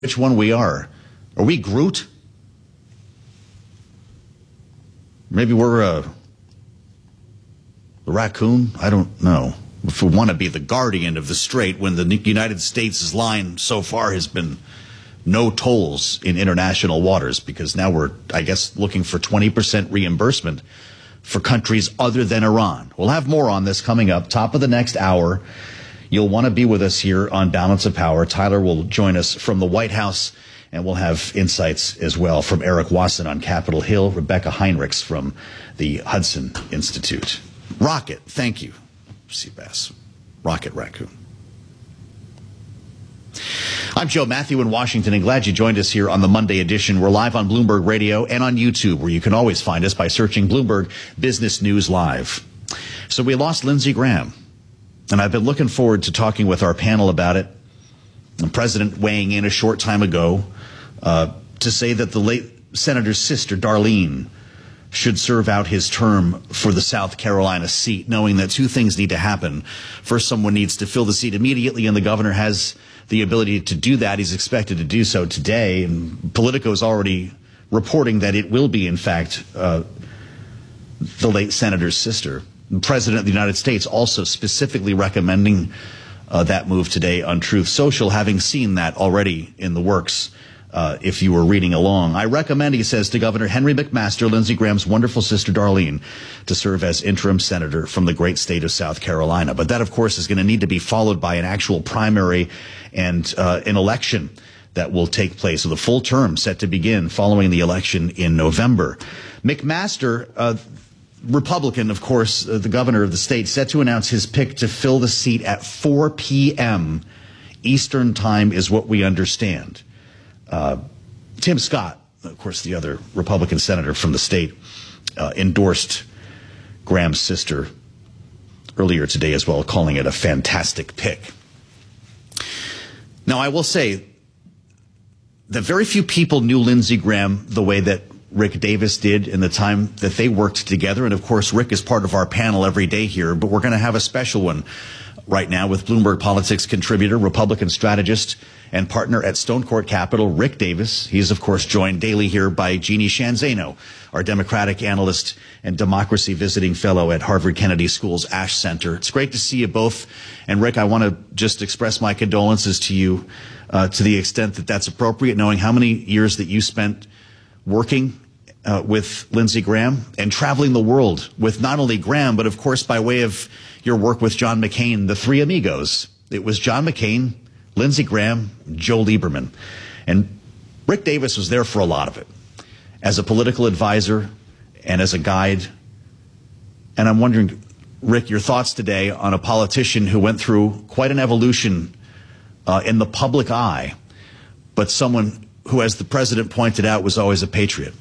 which one we are. Are we Groot? Maybe we're the raccoon? I don't know. If we want to be the guardian of the strait when the United States' line so far has been no tolls in international waters, because now we're, I guess, looking for 20% reimbursement for countries other than Iran. We'll have more on this coming up. Top of the next hour. You'll want to be with us here on Balance of Power. Tyler will join us from the White House, and we'll have insights as well from Eric Wasson on Capitol Hill, Rebecca Heinrichs from the Hudson Institute. Rocket, thank you, Seabass. Rocket Raccoon. I'm Joe Matthew in Washington, and glad you joined us here on the Monday edition. We're live on Bloomberg Radio and on YouTube, where you can always find us by searching Bloomberg Business News Live. So we lost Lindsey Graham, and I've been looking forward to talking with our panel about it. The president weighing in a short time ago to say that the late senator's sister, Darlene, should serve out his term for the South Carolina seat, knowing that two things need to happen. First, someone needs to fill the seat immediately, and the governor has the ability to do that. He's expected to do so today, and Politico is already reporting that it will be, in fact, the late senator's sister. The President of the United States also specifically recommending that move today on Truth Social, having seen that already in the works. If you were reading along, I recommend, he says, to Governor Henry McMaster, Lindsey Graham's wonderful sister Darlene, to serve as interim senator from the great state of South Carolina. But that, of course, is going to need to be followed by an actual primary and an election that will take place, with a full term set to begin following the election in November. McMaster, Republican, of course, the governor of the state, set to announce his pick to fill the seat at 4 p.m. Eastern time is what we understand. Tim Scott, of course, the other Republican senator from the state, endorsed Graham's sister earlier today as well, calling it a fantastic pick. Now, I will say that very few people knew Lindsey Graham the way that Rick Davis did in the time that they worked together. And, of course, Rick is part of our panel every day here, but we're going to have a special one right now with Bloomberg Politics contributor, Republican strategist, and partner at Stone Court Capital, Rick Davis. He's, of course, joined daily here by Jeannie Shanzano, our Democratic analyst and democracy visiting fellow at Harvard Kennedy School's Ash Center. It's great to see you both. And, Rick, I want to just express my condolences to you to the extent that that's appropriate, knowing how many years that you spent working with Lindsey Graham and traveling the world with not only Graham, but, of course, by way of your work with John McCain, the three amigos. It was John McCain, Lindsey Graham, Joe Lieberman. And Rick Davis was there for a lot of it, as a political advisor and as a guide. And I'm wondering, Rick, your thoughts today on a politician who went through quite an evolution in the public eye, but someone who, as the president pointed out, was always a patriot.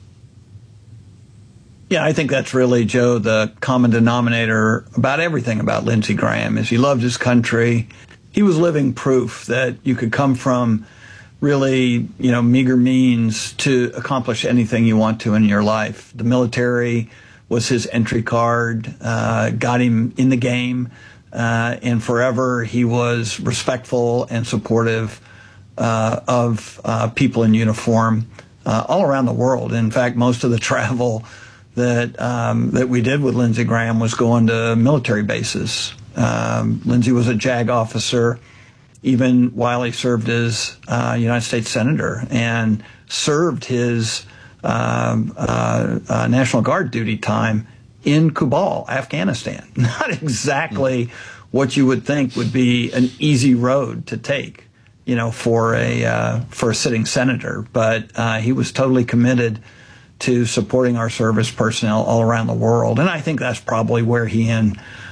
Yeah, I think that's really, Joe, the common denominator about everything about Lindsey Graham is he loved his country. He was living proof that you could come from really, meager means to accomplish anything you want to in your life. The military was his entry card, got him in the game, and forever he was respectful and supportive of people in uniform all around the world. In fact, most of the travel that we did with Lindsey Graham was going to military bases. Lindsey was a JAG officer even while he served as United States Senator, and served his National Guard duty time in Kabul, Afghanistan. Not exactly what you would think would be an easy road to take, for a sitting senator, but he was totally committed to supporting our service personnel all around the world. And I think that's probably where he and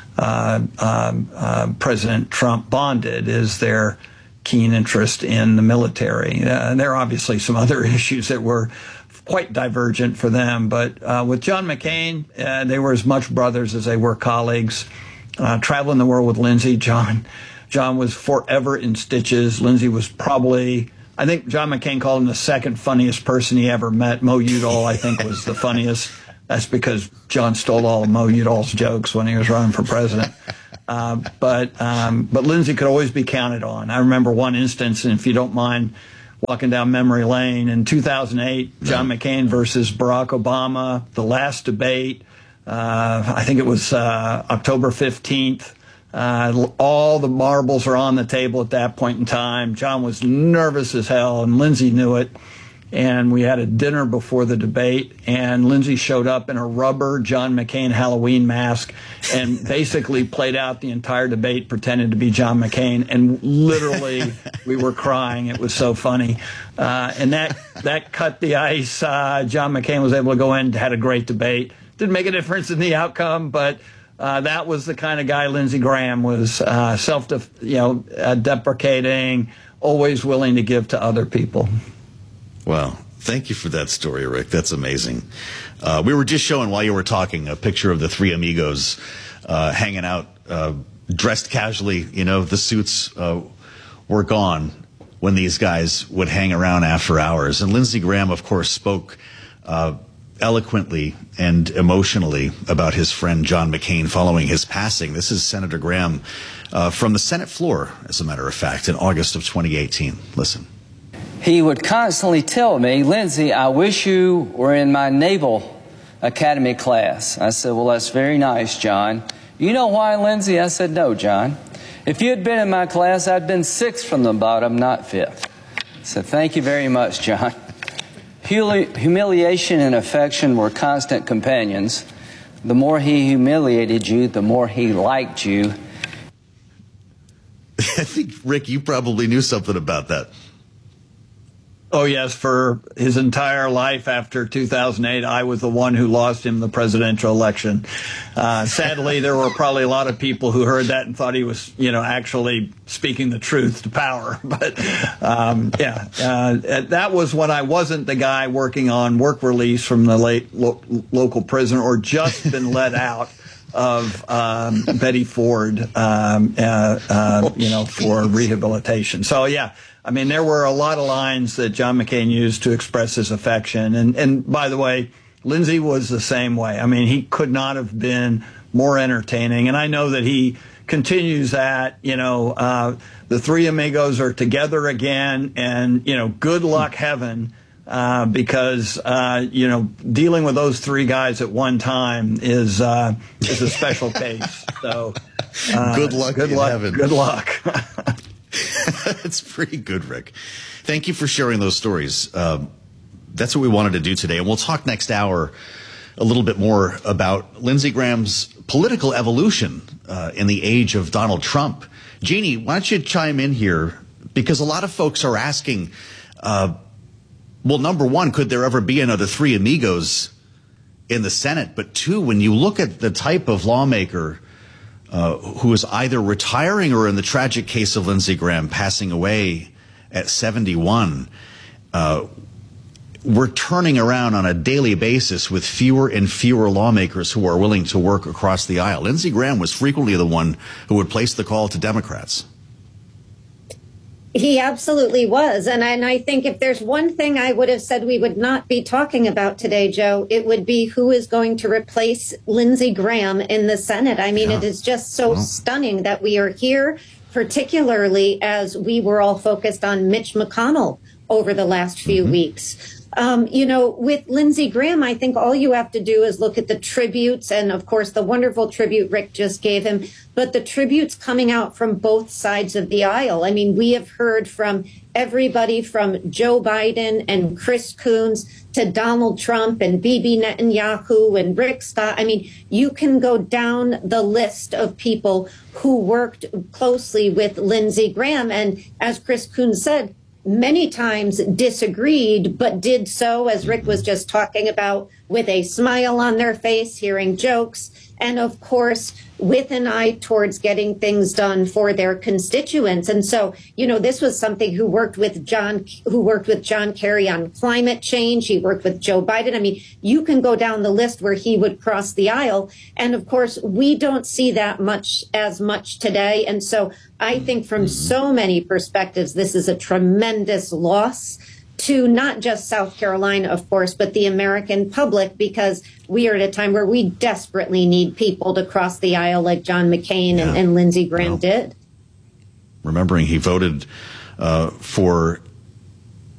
President Trump bonded, is their keen interest in the military. There are obviously some other issues that were quite divergent for them, but with John McCain, they were as much brothers as they were colleagues. Traveling the world with Lindsey, John was forever in stitches. Lindsey was probably, I think John McCain called him the second funniest person he ever met. Mo Udall, I think, was the funniest. That's because John stole all of Mo Udall's jokes when he was running for president. But Lindsey could always be counted on. I remember one instance, and if you don't mind, walking down memory lane. In 2008, John McCain versus Barack Obama, the last debate. I think it was October 15th. All the marbles are on the table at that point in time. John was nervous as hell, and Lindsey knew it. And we had a dinner before the debate, and Lindsey showed up in a rubber John McCain Halloween mask and basically played out the entire debate pretending to be John McCain. And literally, we were crying. It was so funny. And that cut the ice. John McCain was able to go in, had a great debate. Didn't make a difference in the outcome, but that was the kind of guy Lindsey Graham was, deprecating, always willing to give to other people. Wow. Thank you for that story, Rick. That's amazing. We were just showing, while you were talking, a picture of the three amigos hanging out, dressed casually. You know, the suits were gone when these guys would hang around after hours. And Lindsey Graham, of course, spoke eloquently and emotionally about his friend John McCain following his passing. This is Senator Graham from the Senate floor, as a matter of fact, in August of 2018. Listen. He would constantly tell me, Lindsey, I wish you were in my Naval Academy class. I said, well, that's very nice, John. You know why, Lindsey? I said, no, John. If you had been in my class, I'd been sixth from the bottom, not fifth. I said, thank you very much, John. Humiliation and affection were constant companions. The more he humiliated you, the more he liked you. I think, Rick, you probably knew something about that. Oh, yes. For his entire life after 2008, I was the one who lost him the presidential election. Sadly, there were probably a lot of people who heard that and thought he was, actually speaking the truth to power. But, that was when I wasn't the guy working on work release from the late local prison or just been let out of Betty Ford, for rehabilitation. So, yeah. I mean, there were a lot of lines that John McCain used to express his affection. And by the way, Lindsey was the same way. I mean, he could not have been more entertaining. And I know that he continues that, the three amigos are together again. And, good luck, heaven, because, dealing with those three guys at one time is a special case. So good luck, heaven. Good luck. That's pretty good, Rick. Thank you for sharing those stories. That's what we wanted to do today. And we'll talk next hour a little bit more about Lindsey Graham's political evolution in the age of Donald Trump. Jeannie, why don't you chime in here? Because a lot of folks are asking, well, number one, could there ever be another three amigos in the Senate? But two, when you look at the type of lawmaker who is either retiring or, in the tragic case of Lindsey Graham, passing away at 71, we're turning around on a daily basis with fewer and fewer lawmakers who are willing to work across the aisle. Lindsey Graham was frequently the one who would place the call to Democrats. He absolutely was. And I think if there's one thing I would have said we would not be talking about today, Joe, it would be who is going to replace Lindsey Graham in the Senate. I mean, It is just so stunning that we are here, particularly as we were all focused on Mitch McConnell over the last few weeks. With Lindsey Graham, I think all you have to do is look at the tributes and, of course, the wonderful tribute Rick just gave him, but the tributes coming out from both sides of the aisle. I mean, we have heard from everybody from Joe Biden and Chris Coons to Donald Trump and Bibi Netanyahu and Rick Scott. I mean, you can go down the list of people who worked closely with Lindsey Graham. And as Chris Coons said, many times disagreed, but did so, as Rick was just talking about, with a smile on their face, hearing jokes, and of course, with an eye towards getting things done for their constituents. And so, this was something who worked with John Kerry on climate change. He worked with Joe Biden. I mean, you can go down the list where he would cross the aisle. And of course, we don't see that as much today. And so I think from so many perspectives, this is a tremendous loss to not just South Carolina, of course, but the American public, because we are at a time where we desperately need people to cross the aisle like John McCain and Lindsey Graham did. Remembering he voted for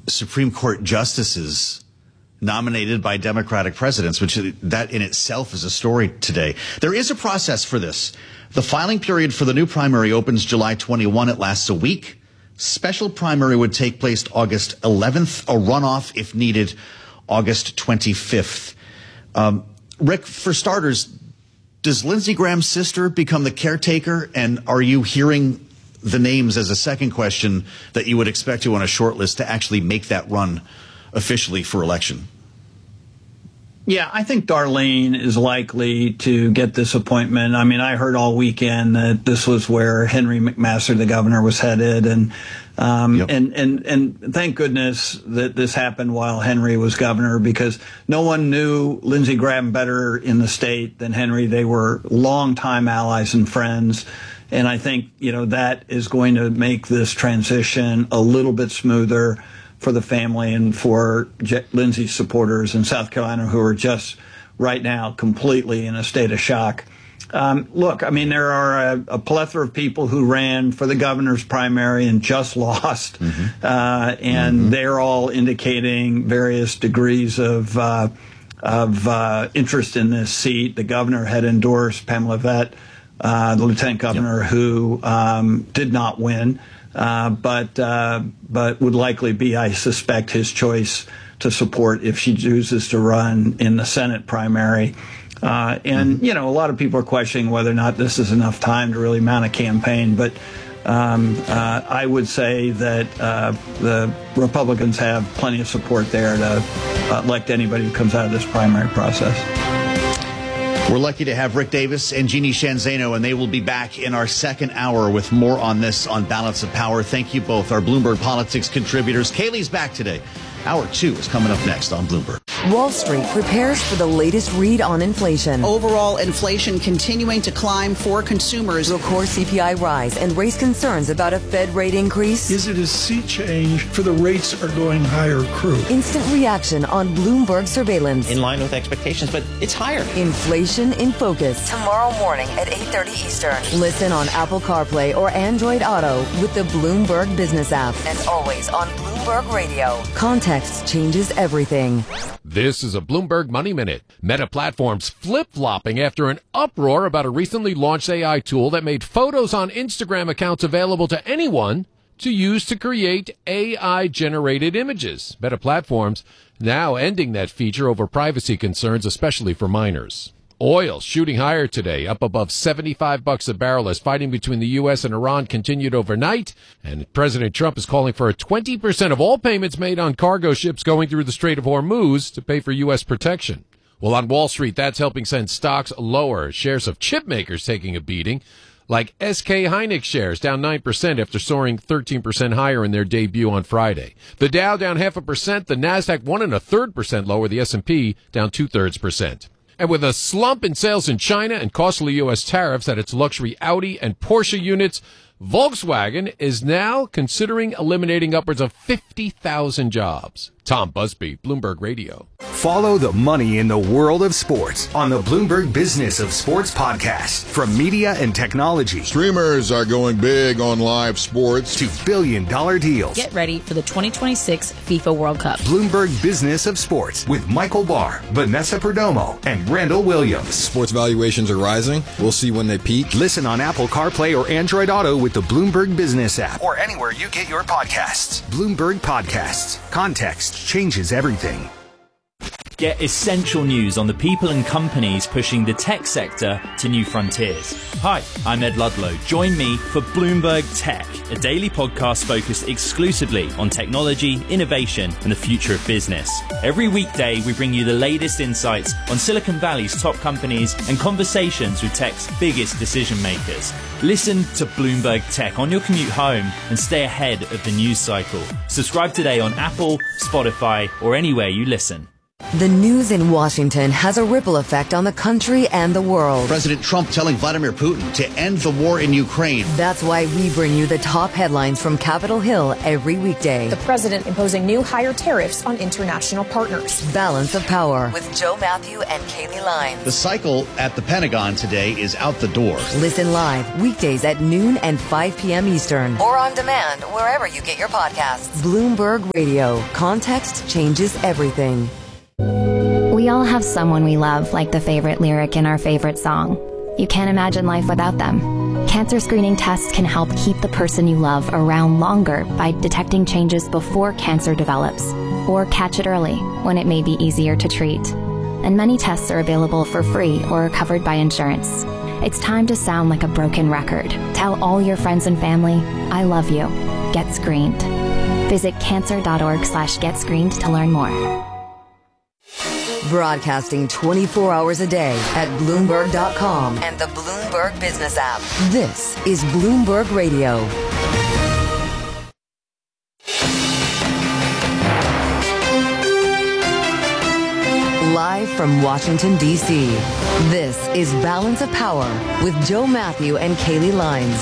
Supreme Court justices nominated by Democratic presidents, which that in itself is a story today. There is a process for this. The filing period for the new primary opens July 21. It lasts a week. Special primary would take place August 11th. A runoff, if needed, August 25th. Rick, for starters, does Lindsey Graham's sister become the caretaker? And are you hearing the names as a second question that you would expect to on a short list to actually make that run officially for election? Yeah, I think Darlene is likely to get this appointment. I mean, I heard all weekend that this was where Henry McMaster, the governor, was headed, and thank goodness that this happened while Henry was governor, because no one knew Lindsey Graham better in the state than Henry. They were longtime allies and friends. And I think, that is going to make this transition a little bit smoother for the family and for Lindsey's supporters in South Carolina, who are just right now completely in a state of shock. Look, I mean, there are a plethora of people who ran for the governor's primary and just lost, and they're all indicating various degrees of interest in this seat. The governor had endorsed Pamela Vett, the lieutenant governor, who did not win, but would likely be, I suspect, his choice to support if she chooses to run in the Senate primary. And a lot of people are questioning whether or not this is enough time to really mount a campaign. But I would say that the Republicans have plenty of support there to elect anybody who comes out of this primary process. We're lucky to have Rick Davis and Jeannie Sheehan Zaino, and they will be back in our second hour with more on this on Balance of Power. Thank you both, our Bloomberg Politics contributors. Kaylee's back today. Hour 2 is coming up next on Bloomberg. Wall Street prepares for the latest read on inflation. Overall inflation continuing to climb for consumers. Will core CPI rise and raise concerns about a Fed rate increase? Is it a sea change for the rates are going higher crew? Instant reaction on Bloomberg surveillance. In line with expectations, but it's higher. Inflation in Focus. Tomorrow morning at 8:30 Eastern. Listen on Apple CarPlay or Android Auto with the Bloomberg Business app. And always on Bloomberg Radio. Context changes everything. This is a Bloomberg Money Minute. Meta Platforms flip-flopping after an uproar about a recently launched AI tool that made photos on Instagram accounts available to anyone to use to create AI-generated images. Meta Platforms now ending that feature over privacy concerns, especially for minors. Oil shooting higher today, up above $75 a barrel as fighting between the U.S. and Iran continued overnight. And President Trump is calling for a 20% of all payments made on cargo ships going through the Strait of Hormuz to pay for U.S. protection. Well, on Wall Street, that's helping send stocks lower. Shares of chip makers taking a beating, like SK Hynix shares down 9% after soaring 13% higher in their debut on Friday. The Dow down 0.5%, the Nasdaq 1.33% lower, the S&P down 0.2%. And with a slump in sales in China and costly U.S. tariffs at its luxury Audi and Porsche units, Volkswagen is now considering eliminating upwards of 50,000 jobs. Tom Busby, Bloomberg Radio. Follow the money in the world of sports on the Bloomberg Business of Sports podcast. From media and technology. Streamers are going big on live sports. To billion-dollar deals. Get ready for the 2026 FIFA World Cup. Bloomberg Business of Sports with Michael Barr, Vanessa Perdomo, and Randall Williams. Sports valuations are rising. We'll see when they peak. Listen on Apple CarPlay or Android Auto with the Bloomberg Business app. Or anywhere you get your podcasts. Bloomberg Podcasts. Context changes everything. Get essential news on the people and companies pushing the tech sector to new frontiers. Hi, I'm Ed Ludlow. Join me for Bloomberg Tech, a daily podcast focused exclusively on technology, innovation, and the future of business. Every weekday, we bring you the latest insights on Silicon Valley's top companies and conversations with tech's biggest decision makers. Listen to Bloomberg Tech on your commute home and stay ahead of the news cycle. Subscribe today on Apple, Spotify, or anywhere you listen. The news in Washington has a ripple effect on the country and the world. President Trump telling Vladimir Putin to end the war in Ukraine. That's why we bring you the top headlines from Capitol Hill every weekday. The president imposing new higher tariffs on international partners. Balance of Power with Joe Matthew and Kaylee Lines. The cycle at the Pentagon today is out the door. Listen live weekdays at noon and 5 p.m. Eastern. Or on demand wherever you get your podcasts. Bloomberg Radio. Context changes everything. We all have someone we love, like the favorite lyric in our favorite song. You can't imagine life without them. Cancer screening tests can help keep the person you love around longer by detecting changes before cancer develops, or catch it early when it may be easier to treat. And many tests are available for free or are covered by insurance. It's time to sound like a broken record. Tell all your friends and family, I love you. Get screened. Visit cancer.org/getscreened to learn more. Broadcasting 24 hours a day at Bloomberg.com and the Bloomberg Business app. This is Bloomberg Radio. Live from Washington, D.C., this is Balance of Power with Joe Matthew and Kaylee Lines.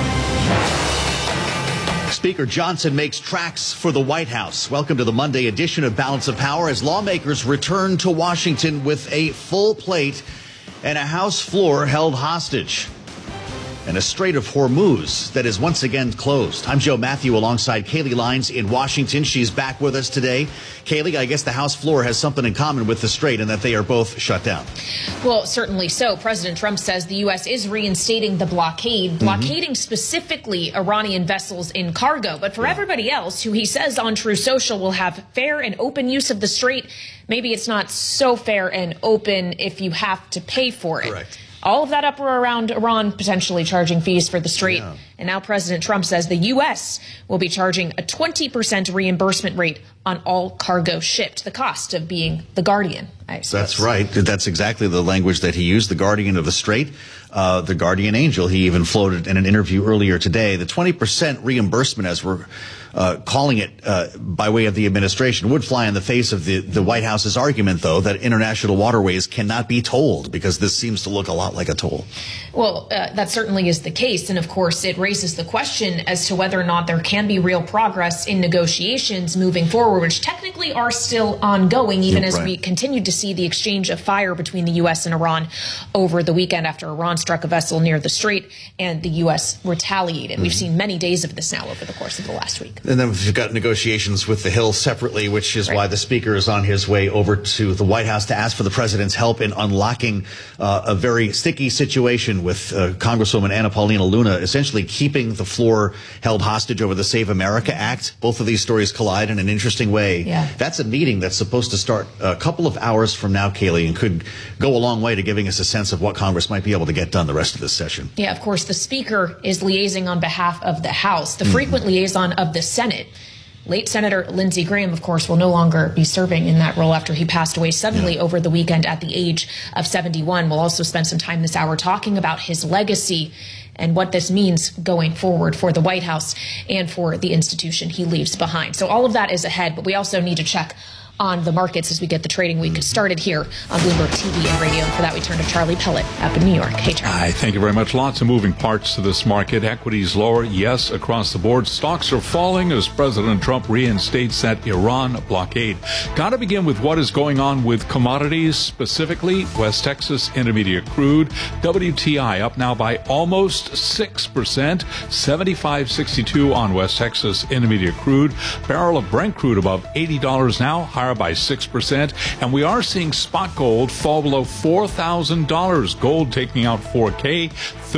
Speaker Johnson makes tracks for the White House. Welcome to the Monday edition of Balance of Power as lawmakers return to Washington with a full plate and a House floor held hostage. And a Strait of Hormuz that is once again closed. I'm Joe Matthew alongside Kaylee Lines in Washington. She's back with us today. Kaylee, I guess the House floor has something in common with the Strait in that they are both shut down. Well, certainly so. President Trump says the U.S. is reinstating the blockade, blockading specifically Iranian vessels in cargo. But for everybody else, who he says on True Social will have fair and open use of the Strait, maybe it's not so fair and open if you have to pay for it. Correct. All of that uproar around Iran potentially charging fees for the Strait. Yeah. And now President Trump says the U.S. will be charging a 20% reimbursement rate on all cargo shipped, the cost of being the guardian, I suppose. That's right. That's exactly the language that he used, the guardian of the Strait, the guardian angel. He even floated in an interview earlier today. The 20% reimbursement, as we're calling it by way of the administration, would fly in the face of the White House's argument, though, that international waterways cannot be tolled, because this seems to look a lot like a toll. Well, that certainly is the case. And of course, it raises the question as to whether or not there can be real progress in negotiations moving forward, which technically are still ongoing, even as we continue to see the exchange of fire between the U.S. and Iran over the weekend after Iran struck a vessel near the Strait and the U.S. retaliated. We've seen many days of this now over the course of the last week. And then we've got negotiations with the Hill separately, which is why the Speaker is on his way over to the White House to ask for the president's help in unlocking a very sticky situation with Congresswoman Anna Paulina Luna essentially keeping the floor held hostage over the Save America Act. Both of these stories collide in an interesting way. Yeah. That's a meeting that's supposed to start a couple of hours from now, Kaylee, and could go a long way to giving us a sense of what Congress might be able to get done the rest of this session. Yeah, of course, the Speaker is liaising on behalf of the House, the frequent liaison of the Senate. Late Senator Lindsey Graham, of course, will no longer be serving in that role after he passed away suddenly over the weekend at the age of 71. We'll also spend some time this hour talking about his legacy and what this means going forward for the White House and for the institution he leaves behind. So all of that is ahead, but we also need to check on the markets as we get the trading week started here on Bloomberg TV and radio. And for that, we turn to Charlie Pellet up in New York. Hey, Charlie. Hi, thank you very much. Lots of moving parts to this market. Equities lower, yes, across the board. Stocks are falling as President Trump reinstates that Iran blockade. Got to begin with what is going on with commodities, specifically West Texas Intermediate crude. WTI up now by almost 6%, 75.62 on West Texas Intermediate crude. Barrel of Brent crude above $80 now, higher by 6%, and we are seeing spot gold fall below $4,000. Gold taking out 4K,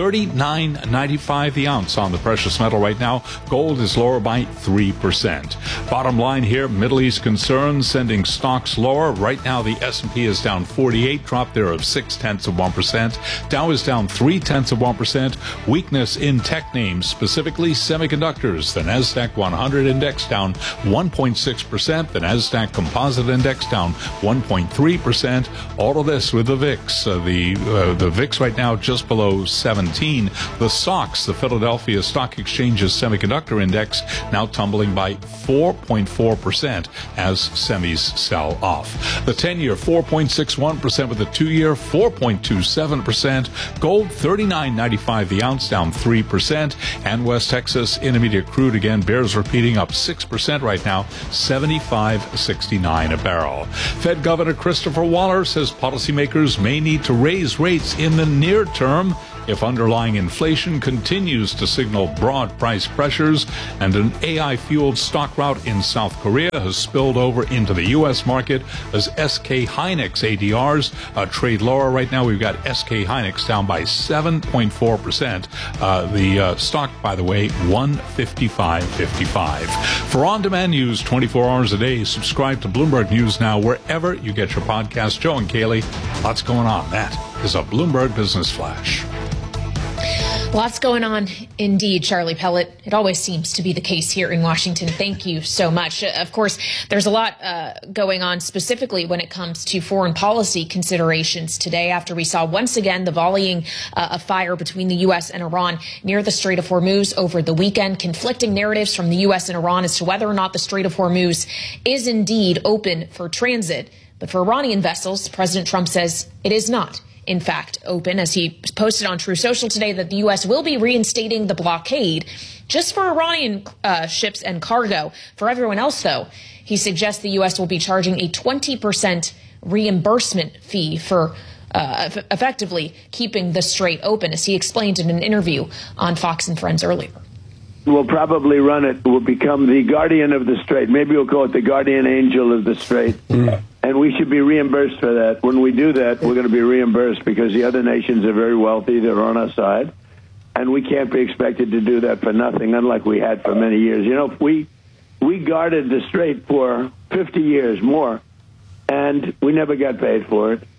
$39.95 the ounce on the precious metal right now. Gold is lower by 3%. Bottom line here, Middle East concerns sending stocks lower. Right now, the S&P is down 48, drop there of 0.6%. Dow is down 0.3%. Weakness in tech names, specifically semiconductors. The Nasdaq 100 index down 1.6%. The Nasdaq Composite Index down 1.3%. All of this with the VIX. The VIX right now just below 70. 17. The SOX, the Philadelphia Stock Exchange's semiconductor index, now tumbling by 4.4% as semis sell off. The 10-year 4.61%, with the 2-year 4.27%. Gold $39.95 the ounce, down 3%. And West Texas Intermediate crude again bears repeating, up 6% right now, $75.69 a barrel. Fed Governor Christopher Waller says policymakers may need to raise rates in the near term if underlying inflation continues to signal broad price pressures, and an AI-fueled stock rout in South Korea has spilled over into the U.S. market as SK Hynix ADRs trade lower. Right now, we've got SK Hynix down by 7.4%. The stock, by the way, 155.55. For on-demand news 24 hours a day, subscribe to Bloomberg News Now wherever you get your podcasts. Joe and Kaylee, lots going on. That is a Bloomberg Business Flash. Lots going on indeed, Charlie Pellet. It always seems to be the case here in Washington. Thank you so much. Of course, there's a lot going on specifically when it comes to foreign policy considerations today, after we saw once again the volleying of fire between the U.S. and Iran near the Strait of Hormuz over the weekend. Conflicting narratives from the U.S. and Iran as to whether or not the Strait of Hormuz is indeed open for transit. But for Iranian vessels, President Trump says it is not, in fact, open, as he posted on True Social today that the U.S. will be reinstating the blockade just for Iranian ships and cargo. For everyone else, though, he suggests the U.S. will be charging a 20% reimbursement fee for effectively keeping the strait open, as he explained in an interview on Fox and Friends earlier. We'll probably run it. We'll become the guardian of the strait. Maybe we'll call it the guardian angel of the strait. And we should be reimbursed for that. When we do that, we're going to be reimbursed because the other nations are very wealthy. They're on our side. And we can't be expected to do that for nothing, unlike we had for many years. You know, we guarded the strait for 50 years more, and we never got paid for it.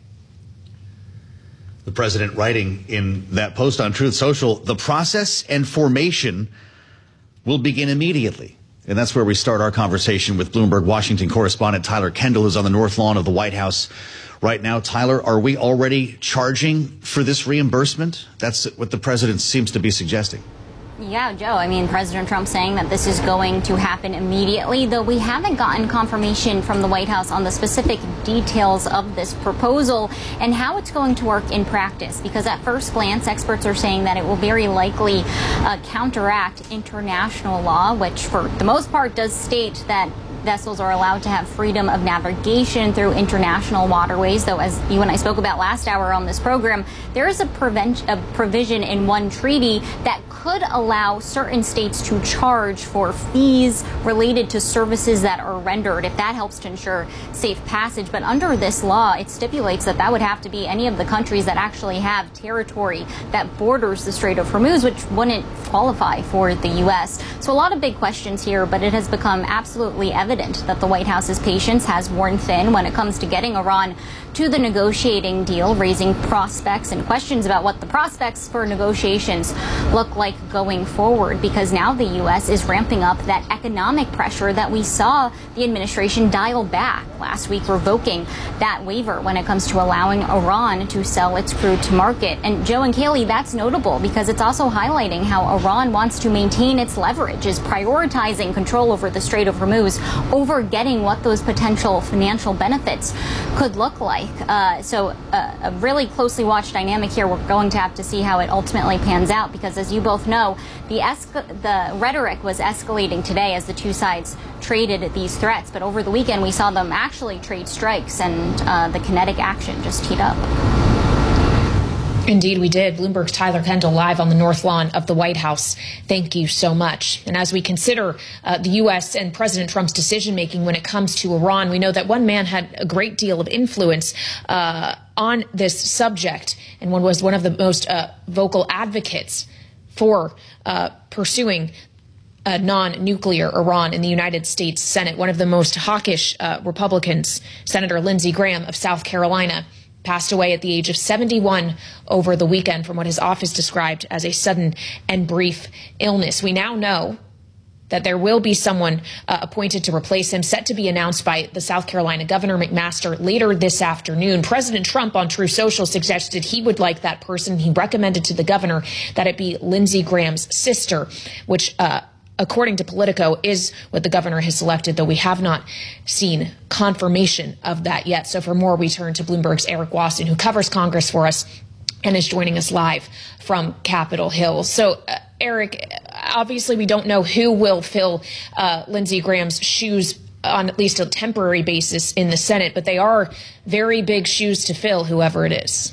The president writing in that post on Truth Social, the process and formation will begin immediately. And that's where we start our conversation with Bloomberg Washington correspondent Tyler Kendall, who's on the north lawn of the White House right now. Tyler, are we already charging for this reimbursement? That's what the president seems to be suggesting. Yeah, Joe, I mean, President Trump saying that this is going to happen immediately, though we haven't gotten confirmation from the White House on the specific details of this proposal and how it's going to work in practice. Because at first glance, experts are saying that it will very likely counteract international law, which for the most part does state that vessels are allowed to have freedom of navigation through international waterways, though, as you and I spoke about last hour on this program, there is a provision in one treaty that could allow certain states to charge for fees related to services that are rendered, if that helps to ensure safe passage. But under this law, it stipulates that that would have to be any of the countries that actually have territory that borders the Strait of Hormuz, which wouldn't qualify for the U.S. So a lot of big questions here, but it has become absolutely evident that the White House's patience has worn thin when it comes to getting Iran to the negotiating deal, raising prospects and questions about what the prospects for negotiations look like going forward, because now the U.S. is ramping up that economic pressure that we saw the administration dial back last week, revoking that waiver when it comes to allowing Iran to sell its crude to market. And Joe and Kaylee, that's notable because it's also highlighting how Iran wants to maintain its leverage, is prioritizing control over the Strait of Hormuz over getting what those potential financial benefits could look like. So a really closely watched dynamic here. We're going to have to see how it ultimately pans out, because as you both know, the rhetoric was escalating today as the two sides traded these threats. But over the weekend, we saw them actually trade strikes, and the kinetic action just heat up. Indeed, we did. Bloomberg's Tyler Kendall live on the north lawn of the White House. Thank you so much. And as we consider the U.S. and President Trump's decision-making when it comes to Iran, we know that one man had a great deal of influence on this subject, and was one of the most vocal advocates for pursuing a non-nuclear Iran in the United States Senate. One of the most hawkish Republicans, Senator Lindsey Graham of South Carolina, passed away at the age of 71 over the weekend from what his office described as a sudden and brief illness. We now know that there will be someone appointed to replace him, set to be announced by the South Carolina Governor McMaster later this afternoon. President Trump on Truth Social suggested he would like that person. He recommended to the governor that it be Lindsey Graham's sister, which according to Politico is what the governor has selected, though we have not seen confirmation of that yet. So for more, we turn to Bloomberg's Eric Wasson, who covers Congress for us and is joining us live from Capitol Hill. So, Eric, obviously we don't know who will fill Lindsey Graham's shoes on at least a temporary basis in the Senate, but they are very big shoes to fill, whoever it is.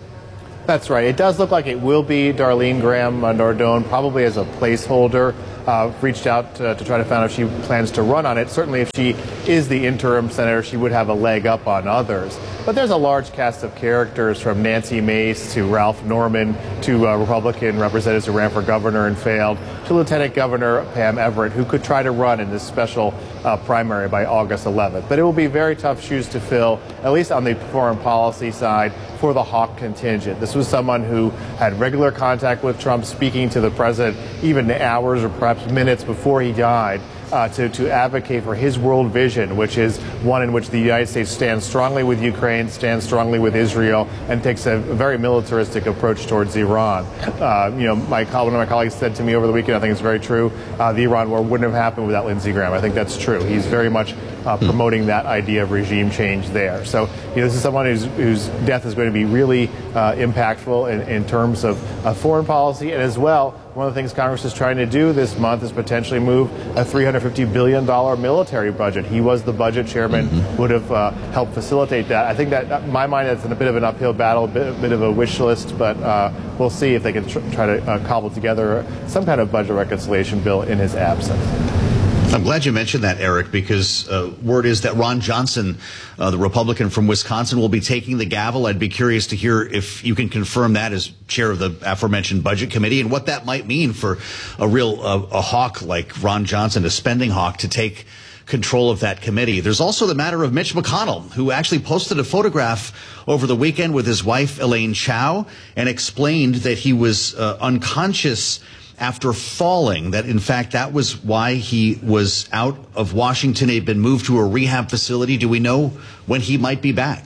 That's right. It does look like it will be Darlene Graham Nardone, probably as a placeholder. Reached out to try to find out if she plans to run on it. Certainly if she is the interim senator, she would have a leg up on others. But there's a large cast of characters, from Nancy Mace to Ralph Norman to Republican representatives who ran for governor and failed, to Lieutenant Governor Pam Everett, who could try to run in this special primary by August 11th. But it will be very tough shoes to fill, at least on the foreign policy side, for the Hawk contingent. This was someone who had regular contact with Trump, speaking to the president even hours or perhaps minutes before he died, to advocate for his world vision, which is one in which the United States stands strongly with Ukraine, stands strongly with Israel, and takes a very militaristic approach towards Iran. One of my colleagues said to me over the weekend, I think it's very true, the Iran war wouldn't have happened without Lindsey Graham. I think that's true. He's very much promoting that idea of regime change there. So this is someone whose death is going to be really impactful in terms of foreign policy, and as well, one of the things Congress is trying to do this month is potentially move a $350 billion military budget. He was the budget chairman, would have helped facilitate that. I think that, in my mind, that's a bit of an uphill battle, a bit of a wish list, but we'll see if they can try to cobble together some kind of budget reconciliation bill in his absence. I'm glad you mentioned that, Eric, because word is that Ron Johnson, the Republican from Wisconsin, will be taking the gavel. I'd be curious to hear if you can confirm that as chair of the aforementioned budget committee, and what that might mean for a real a hawk like Ron Johnson, a spending hawk, to take control of that committee. There's also the matter of Mitch McConnell, who actually posted a photograph over the weekend with his wife, Elaine Chao, and explained that he was unconscious after falling, that in fact that was why he was out of Washington. He'd been moved to a rehab facility. Do we know when he might be back?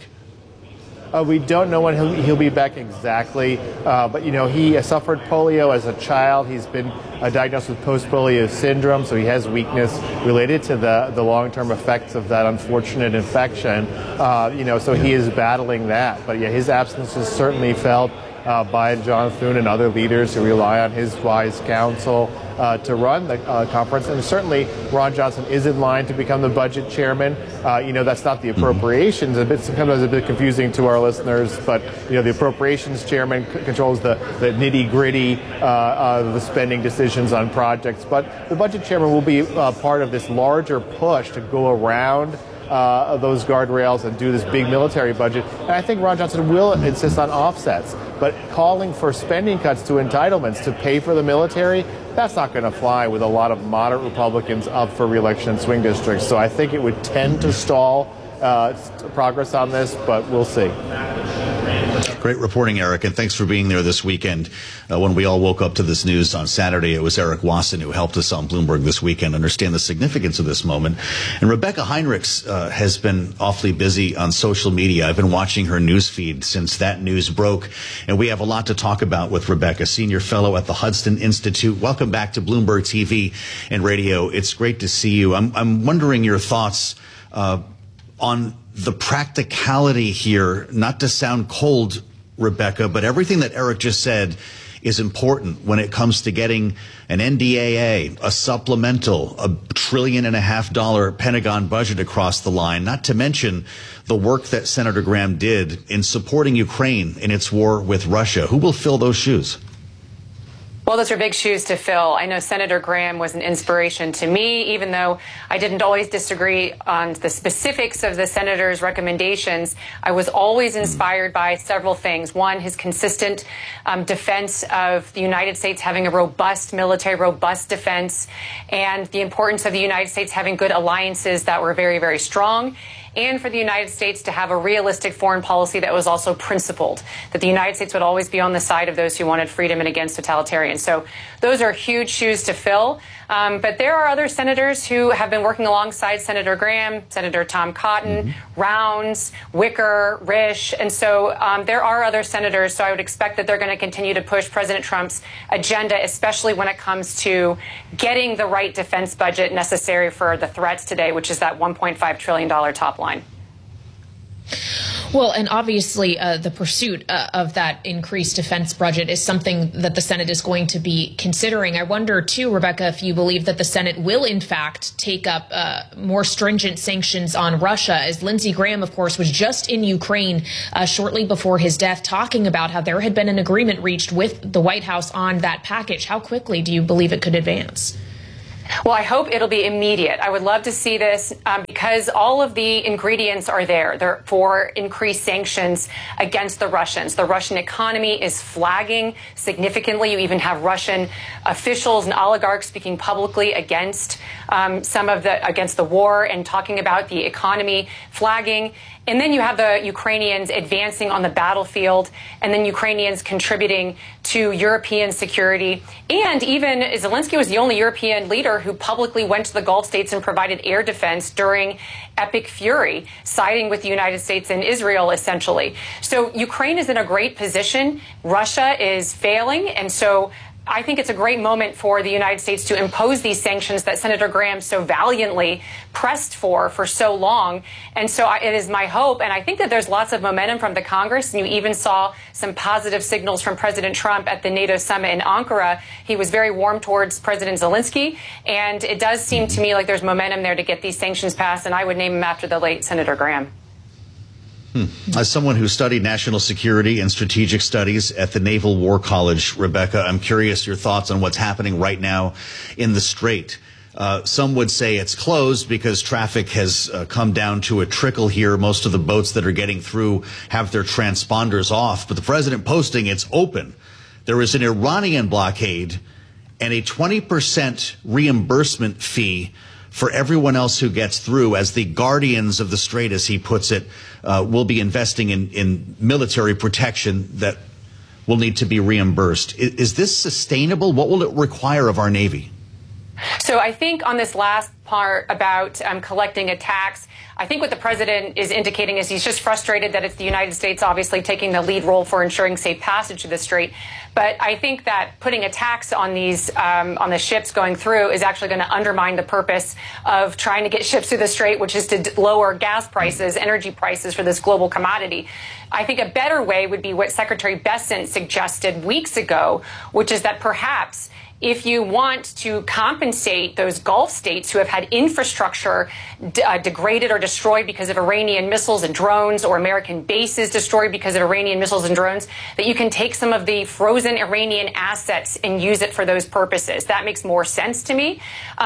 We don't know when he'll be back exactly, but he suffered polio as a child. He's been diagnosed with post-polio syndrome, so he has weakness related to the long-term effects of that unfortunate infection. So he is battling that. But yeah, his absence is certainly felt by John Thune and other leaders who rely on his wise counsel to run the conference. And certainly Ron Johnson is in line to become the budget chairman. That's not the appropriations. Sometimes a bit confusing to our listeners, but the appropriations chairman controls the nitty-gritty, the spending decisions on projects. But the budget chairman will be part of this larger push to go around those guardrails and do this big military budget. And I think Ron Johnson will insist on offsets. But calling for spending cuts to entitlements to pay for the military, that's not going to fly with a lot of moderate Republicans up for re-election in swing districts. So I think it would tend to stall progress on this, but we'll see. Great reporting, Eric, and thanks for being there this weekend. When we all woke up to this news on Saturday, it was Eric Wasson who helped us on Bloomberg this weekend understand the significance of this moment. And Rebecca Heinrichs has been awfully busy on social media. I've been watching her news feed since that news broke, and we have a lot to talk about with Rebecca, senior fellow at the Hudson Institute. Welcome back to Bloomberg TV and Radio. It's great to see you. I'm wondering your thoughts on the practicality here, not to sound cold, Rebecca, but everything that Eric just said is important when it comes to getting an NDAA, a supplemental, $1.5 trillion Pentagon budget across the line, not to mention the work that Senator Graham did in supporting Ukraine in its war with Russia. Who will fill those shoes? Well, those are big shoes to fill. I know Senator Graham was an inspiration to me, even though I didn't always disagree on the specifics of the senator's recommendations. I was always inspired by several things. One, his consistent defense of the United States having a robust military, robust defense, and the importance of the United States having good alliances that were very, very strong. and for the United States to have a realistic foreign policy that was also principled, that the United States would always be on the side of those who wanted freedom and against totalitarians. So those are huge shoes to fill. But there are other senators who have been working alongside Senator Graham, Senator Tom Cotton, Rounds, Wicker, Risch. And so there are other senators. So I would expect that they're going to continue to push President Trump's agenda, especially when it comes to getting the right defense budget necessary for the threats today, which is that $1.5 trillion top line. Well, and obviously the pursuit of that increased defense budget is something that the Senate is going to be considering. I wonder, too, Rebecca, if you believe that the Senate will, in fact, take up more stringent sanctions on Russia, as Lindsey Graham, of course, was just in Ukraine shortly before his death, talking about how there had been an agreement reached with the White House on that package. How quickly do you believe it could advance? Well, I hope it'll be immediate. I would love to see this because all of the ingredients are there. They're for increased sanctions against the Russians. The Russian economy is flagging significantly. You even have Russian officials and oligarchs speaking publicly against against the war and talking about the economy flagging. And then you have the Ukrainians advancing on the battlefield, and then Ukrainians contributing to European security. And even Zelensky was the only European leader who publicly went to the Gulf states and provided air defense during Epic Fury, siding with the United States and Israel, essentially. So Ukraine is in a great position. Russia is failing. And so I think it's a great moment for the United States to impose these sanctions that Senator Graham so valiantly pressed for so long. And so it is my hope, and I think that there's lots of momentum from the Congress, and you even saw some positive signals from President Trump at the NATO summit in Ankara. He was very warm towards President Zelensky, and it does seem to me like there's momentum there to get these sanctions passed, and I would name him after the late Senator Graham. As someone who studied national security and strategic studies at the Naval War College, Rebecca, I'm curious your thoughts on what's happening right now in the Strait. Some would say it's closed because traffic has come down to a trickle here. Most of the boats that are getting through have their transponders off, but the president posting it's open. There is an Iranian blockade and a 20% reimbursement fee for everyone else who gets through, as the guardians of the Strait, as he puts it, will be investing in military protection that will need to be reimbursed. Is this sustainable? What will it require of our Navy? So I think on this last part about collecting a tax, I think what the president is indicating is he's just frustrated that it's the United States obviously taking the lead role for ensuring safe passage to the Strait. But I think that putting a tax on these on the ships going through is actually going to undermine the purpose of trying to get ships through the Strait, which is to lower gas prices, energy prices for this global commodity. I think a better way would be what Secretary Bessent suggested weeks ago, which is that perhaps if you want to compensate those Gulf states who have had infrastructure degraded or destroyed because of Iranian missiles and drones, or American bases destroyed because of Iranian missiles and drones, that you can take some of the frozen Iranian assets and use it for those purposes. That makes more sense to me.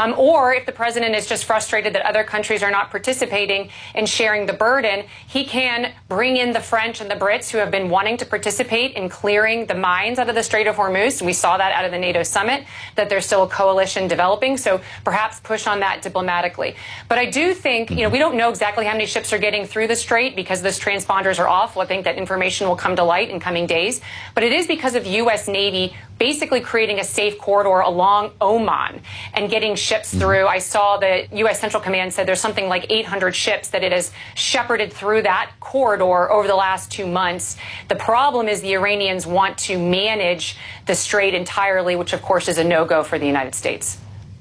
Or if the president is just frustrated that other countries are not participating and sharing the burden, he can bring in the French and the Brits who have been wanting to participate in clearing the mines out of the Strait of Hormuz. We saw that out of the NATO summit, that there's still a coalition developing. So perhaps push on that diplomatically. But I do think, we don't know exactly how many ships are getting through the Strait because those transponders are off. I think that information will come to light in coming days. But it is because of U.S. Navy basically creating a safe corridor along Oman and getting ships through. I saw the U.S. Central Command said there's something like 800 ships that it has shepherded through that corridor over the last 2 months. The problem is the Iranians want to manage the Strait entirely, which of course is a no-go for the United States.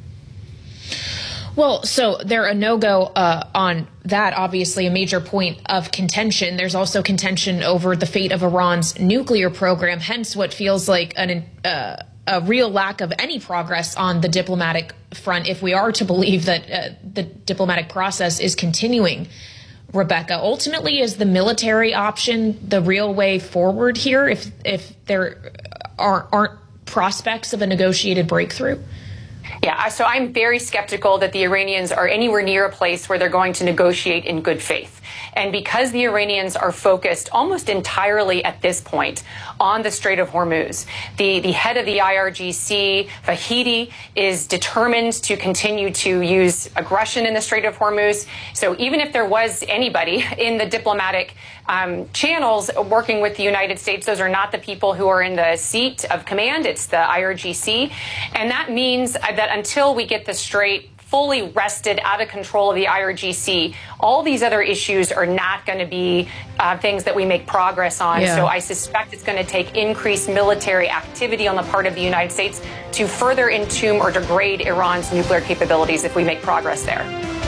Well, so they're a no-go on that, obviously a major point of contention. There's also contention over the fate of Iran's nuclear program, hence what feels like a real lack of any progress on the diplomatic front, if we are to believe that the diplomatic process is continuing. Rebecca, ultimately, is the military option the real way forward here if there aren't prospects of a negotiated breakthrough? Yeah, so I'm very skeptical that the Iranians are anywhere near a place where they're going to negotiate in good faith. And because the Iranians are focused almost entirely at this point on the Strait of Hormuz, the head of the IRGC, Vahidi, is determined to continue to use aggression in the Strait of Hormuz. So even if there was anybody in the diplomatic channels working with the United States, those are not the people who are in the seat of command. It's the IRGC. And that means that until we get the Strait fully wrested out of control of the IRGC, all these other issues are not going to be things that we make progress on. Yeah. So I suspect it's going to take increased military activity on the part of the United States to further entomb or degrade Iran's nuclear capabilities if we make progress there.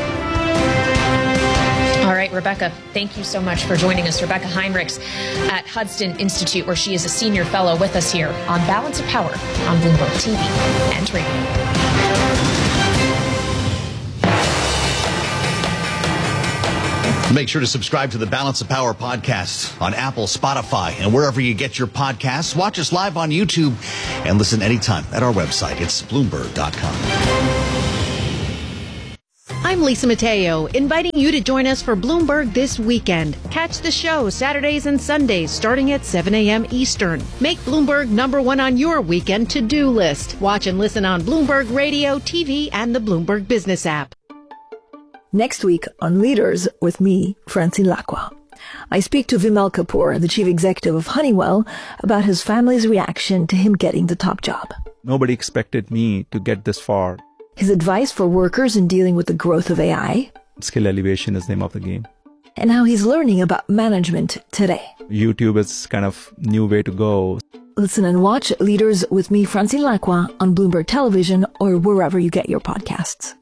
All right, Rebecca, thank you so much for joining us. Rebecca Heinrichs at Hudson Institute, where she is a senior fellow with us here on Balance of Power on Bloomberg TV and radio. Make sure to subscribe to the Balance of Power podcast on Apple, Spotify, and wherever you get your podcasts. Watch us live on YouTube and listen anytime at our website. It's Bloomberg.com. I'm Lisa Mateo, inviting you to join us for Bloomberg This Weekend. Catch the show Saturdays and Sundays starting at 7 a.m. Eastern. Make Bloomberg #1 on your weekend to-do list. Watch and listen on Bloomberg Radio, TV, and the Bloomberg Business app. Next week on Leaders with me, Francine Lacqua. I speak to Vimal Kapoor, the chief executive of Honeywell, about his family's reaction to him getting the top job. Nobody expected me to get this far. His advice for workers in dealing with the growth of AI. Skill elevation is the name of the game. And how he's learning about management today. YouTube is kind of new way to go. Listen and watch Leaders with me, Francine Lacqua, on Bloomberg Television or wherever you get your podcasts.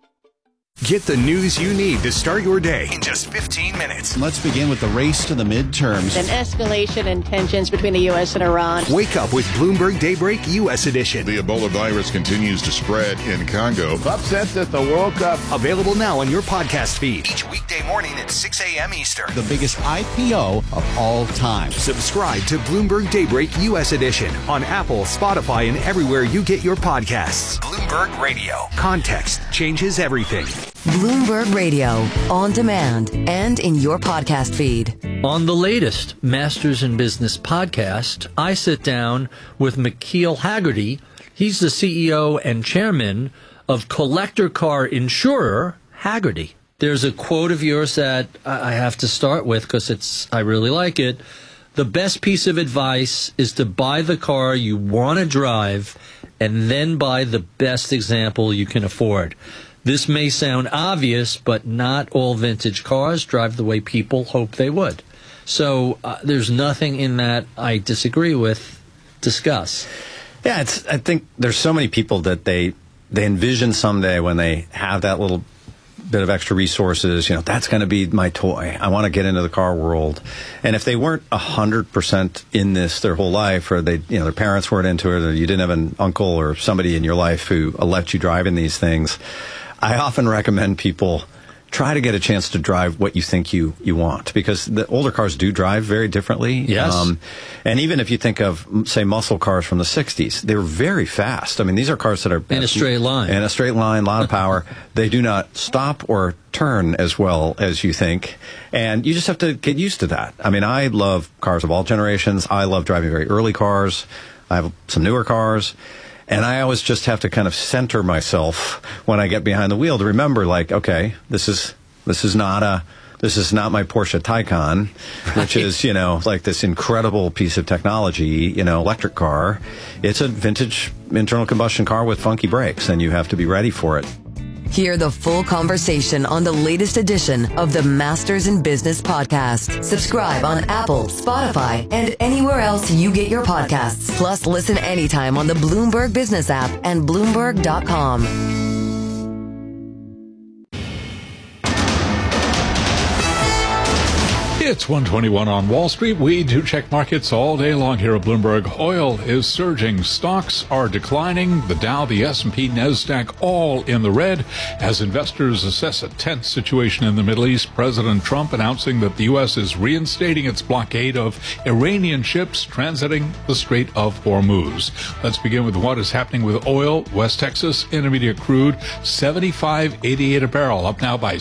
Get the news you need to start your day in just 15 minutes. Let's begin with the race to the midterms. An escalation in tensions between the U.S. and Iran. Wake up with Bloomberg Daybreak U.S. edition. The Ebola virus continues to spread in Congo. Upsets at the World Cup. Available now on your podcast feed. Each weekday morning at 6 a.m. Eastern. The biggest IPO of all time. Subscribe to Bloomberg Daybreak U.S. edition on Apple, Spotify, and everywhere you get your podcasts. Bloomberg Radio. Context changes everything. Bloomberg Radio, on demand and in your podcast feed. On the latest Masters in Business podcast, I sit down with McKeel Hagerty. He's the CEO and chairman of collector car insurer Hagerty. There's a quote of yours that I have to start with because I really like it. The best piece of advice is to buy the car you want to drive and then buy the best example you can afford. This may sound obvious, but not all vintage cars drive the way people hope they would. So there's nothing in that I disagree with. Discuss. Yeah, I think there's so many people that they envision someday when they have that little bit of extra resources, that's going to be my toy. I want to get into the car world. And if they weren't 100% in this their whole life, or their parents weren't into it, or you didn't have an uncle or somebody in your life who let you drive in these things, I often recommend people try to get a chance to drive what you think you want, because the older cars do drive very differently. Yes. And even if you think of, say, muscle cars from the 60s, they were very fast. I mean, these are cars that are in a straight line. In a straight line, a lot of power. They do not stop or turn as well as you think. And you just have to get used to that. I mean, I love cars of all generations. I love driving very early cars. I have some newer cars. And I always just have to kind of center myself when I get behind the wheel to remember, okay, this is not my Porsche Taycan, which is, like this incredible piece of technology, electric car. It's a vintage internal combustion car with funky brakes, and you have to be ready for it. Hear the full conversation on the latest edition of the Masters in Business podcast. Subscribe on Apple, Spotify, and anywhere else you get your podcasts. Plus, listen anytime on the Bloomberg Business app and Bloomberg.com. It's 121 on Wall Street. We do check markets all day long here at Bloomberg. Oil is surging. Stocks are declining. The Dow, the S&P, NASDAQ all in the red as investors assess a tense situation in the Middle East. President Trump announcing that the U.S. is reinstating its blockade of Iranian ships transiting the Strait of Hormuz. Let's begin with what is happening with oil. West Texas Intermediate crude, $75.88 a barrel, up now by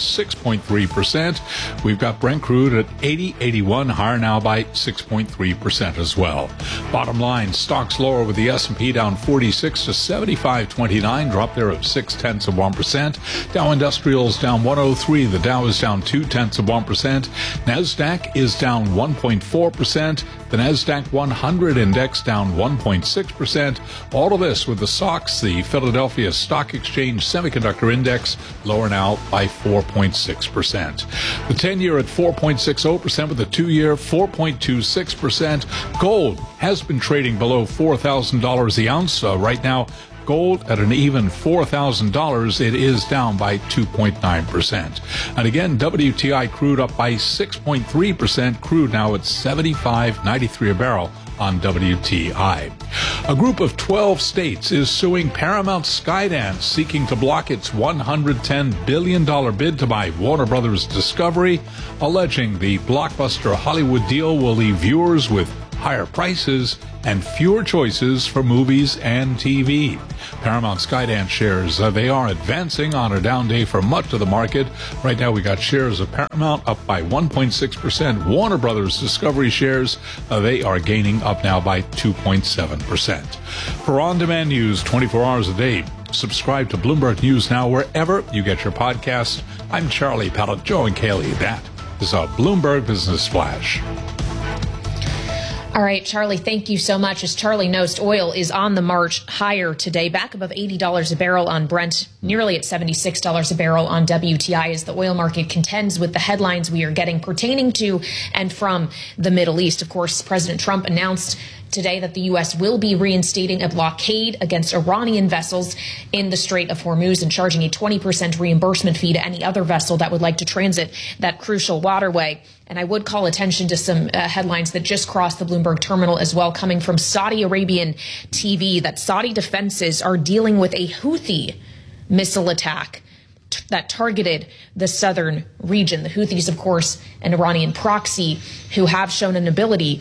6.3%. We've got Brent crude at $80.81, higher now by 6.3% as well. Bottom line, stocks lower with the S&P down 46 to 75.29, drop there of 0.6%. Dow Industrials down 103. The Dow is down 0.2%. NASDAQ is down 1.4%. The NASDAQ 100 index down 1.6%. All of this with the SOX, the Philadelphia Stock Exchange Semiconductor Index, lower now by 4.6%. The 10-year at 4.60% with the 2-year 4.26%. Gold has been trading below $4,000 the ounce. Right now, gold at an even $4,000. It is down by 2.9%. And again, WTI crude up by 6.3%. Crude now at $75.93 a barrel on WTI. A group of 12 states is suing Paramount Skydance, seeking to block its $110 billion bid to buy Warner Brothers Discovery, alleging the blockbuster Hollywood deal will leave viewers with higher prices and fewer choices for movies and TV. Paramount Skydance shares, they are advancing on a down day for much of the market. Right now we got shares of Paramount up by 1.6%. Warner Brothers Discovery shares, they are gaining up now by 2.7%. For on-demand news 24 hours a day, subscribe to Bloomberg News Now wherever you get your podcasts. I'm Charlie Pallett, Joe and Kaylee. That is a Bloomberg Business Flash. All right, Charlie, thank you so much. As Charlie knows, oil is on the march higher today, back above $80 a barrel on Brent, nearly at $76 a barrel on WTI as the oil market contends with the headlines we are getting pertaining to and from the Middle East. Of course, President Trump announced today that the U.S. will be reinstating a blockade against Iranian vessels in the Strait of Hormuz and charging a 20% reimbursement fee to any other vessel that would like to transit that crucial waterway. And I would call attention to some headlines that just crossed the Bloomberg terminal as well, coming from Saudi Arabian TV, that Saudi defenses are dealing with a Houthi missile attack that targeted the southern region. The Houthis, of course, an Iranian proxy who have shown an ability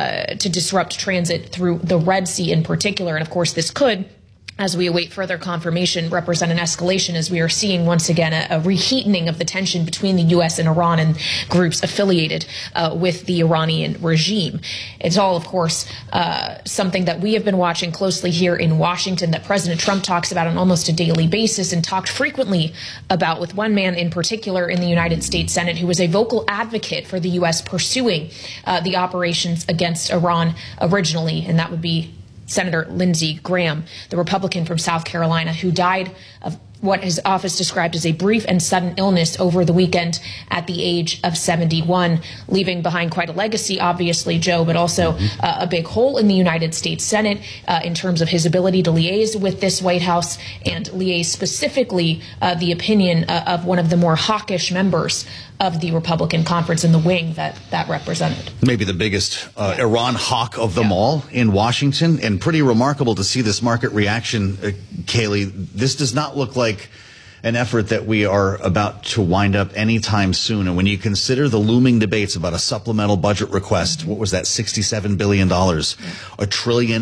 to disrupt transit through the Red Sea in particular. And of course, this could, as we await further confirmation, represent an escalation as we are seeing once again a reheating of the tension between the U.S. and Iran and groups affiliated with the Iranian regime. It's all, of course, something that we have been watching closely here in Washington, that President Trump talks about on almost a daily basis and talked frequently about, with one man in particular in the United States Senate who was a vocal advocate for the U.S. pursuing the operations against Iran originally, and that would be Senator Lindsey Graham, the Republican from South Carolina, who died of what his office described as a brief and sudden illness over the weekend at the age of 71, leaving behind quite a legacy, obviously, Joe, but also a big hole in the United States Senate in terms of his ability to liaise with this White House and liaise specifically the opinion of one of the more hawkish members of the Republican conference in the wing that represented. Maybe the biggest Iran hawk of them all in Washington, and pretty remarkable to see this market reaction, Kaylee. This does not look like an effort that we are about to wind up anytime soon. And when you consider the looming debates about a supplemental budget request, what was that, $67 billion, $1.5 trillion